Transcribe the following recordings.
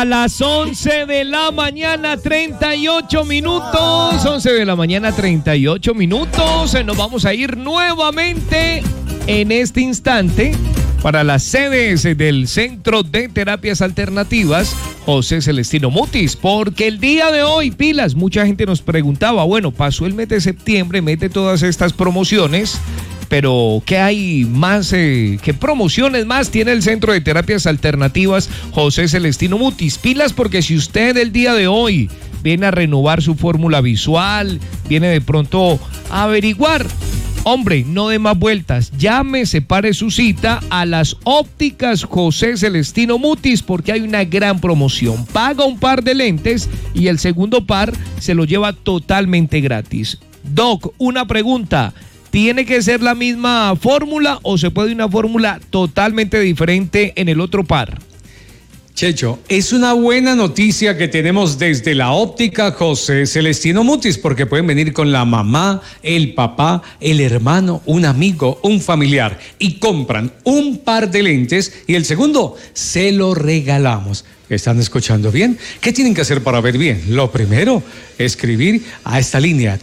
las 11 de la mañana, 38 minutos. 11 de la mañana, 38 minutos. Nos vamos a ir nuevamente en este instante para las sedes del Centro de Terapias Alternativas José Celestino Mutis, porque el día de hoy, pilas, mucha gente nos preguntaba, bueno, pasó el mes de septiembre, mete todas estas promociones, pero ¿qué hay más, qué promociones más tiene el Centro de Terapias Alternativas José Celestino Mutis? Pilas, porque si usted el día de hoy viene a renovar su fórmula visual, viene de pronto a averiguar, hombre, no dé más vueltas, llame, separe su cita a las ópticas José Celestino Mutis, porque hay una gran promoción. Paga un par de lentes y el segundo par se lo lleva totalmente gratis. Doc, una pregunta, ¿tiene que ser la misma fórmula o se puede una fórmula totalmente diferente en el otro par? Checho, es una buena noticia que tenemos desde la óptica José Celestino Mutis, porque pueden venir con la mamá, el papá, el hermano, un amigo, un familiar y compran un par de lentes y el segundo se lo regalamos. ¿Están escuchando bien? ¿Qué tienen que hacer para ver bien? Lo primero, escribir a esta línea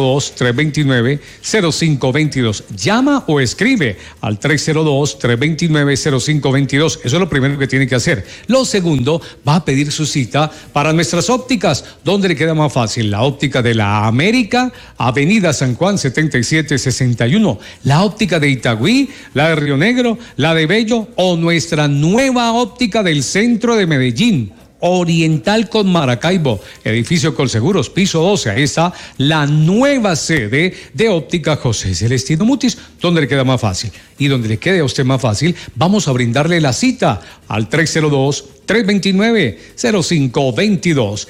302-329-0522. Llama o escribe al 302-329-0522. Eso es lo primero que tiene que hacer. Lo segundo, va a pedir su cita para nuestras ópticas. ¿Dónde le queda más fácil? La óptica de la América, Avenida San Juan 7761. La óptica de Itagüí, la de Río Negro, la de Bello o nuestra nueva óptica del centro de Medellín. Oriental con Maracaibo, edificio Colseguros, piso 12. Ahí está la nueva sede de óptica José Celestino Mutis. ¿Dónde le queda más fácil? Y donde le quede a usted más fácil, vamos a brindarle la cita al 302-329-0522.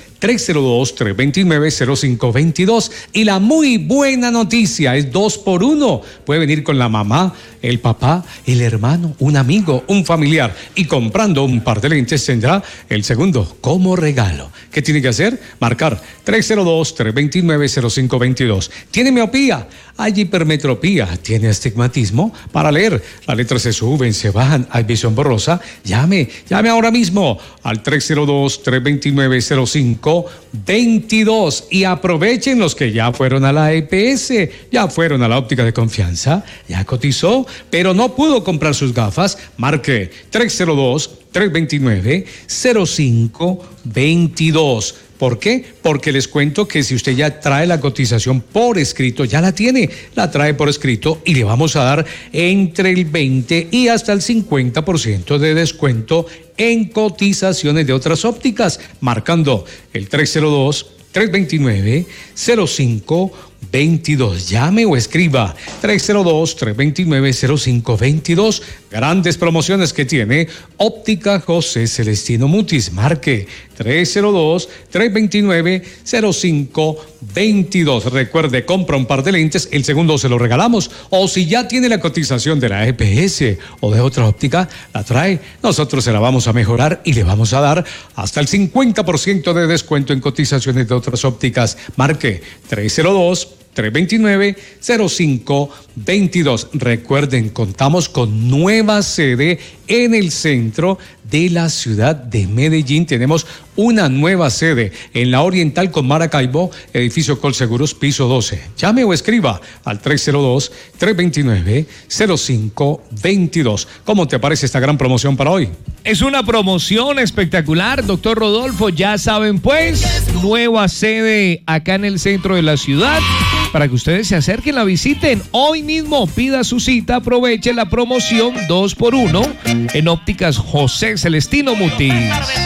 302-329-0522. Y la muy buena noticia es 2x1. Puede venir con la mamá, el papá, el hermano, un amigo, un familiar. Y comprando un par de lentes tendrá el segundo como regalo. ¿Qué tiene que hacer? Marcar 302-329-0522. ¿Tiene miopía? ¿Hay hipermetropía? ¿Tiene astigmatismo? Para leer, las letras se suben, se bajan, hay visión borrosa. Llame ahora mismo al 302-329-0522 y aprovechen los que ya fueron a la EPS, ya fueron a la óptica de confianza, ya cotizó, pero no pudo comprar sus gafas. Marque 302-329-0522. ¿Por qué? Porque les cuento que si usted ya trae la cotización por escrito, ya la tiene, la trae por escrito y le vamos a dar entre el 20 y hasta el 50% de descuento en cotizaciones de otras ópticas, marcando el 302-329-0522. Llame o escriba 302-329-0522. Grandes promociones que tiene óptica José Celestino Mutis. Marque 302-329-0522. Recuerde, compra un par de lentes, el segundo se lo regalamos. O si ya tiene la cotización de la EPS o de otra óptica, la trae, nosotros se la vamos a mejorar y le vamos a dar hasta el 50% de descuento en cotizaciones de otras ópticas. Marque 302-329-0522. Recuerden, contamos con nueva sede en el centro de la ciudad de Medellín. Tenemos una nueva sede en la Oriental con Maracaibo, edificio Colseguros, piso 12. Llame o escriba al 302-329-0522. ¿Cómo te parece esta gran promoción para hoy? Es una promoción espectacular, doctor Rodolfo. Ya saben, pues, nueva sede acá en el centro de la ciudad, para que ustedes se acerquen, la visiten hoy mismo. Pida su cita, aproveche la promoción 2x1 en ópticas José Celestino Mutis.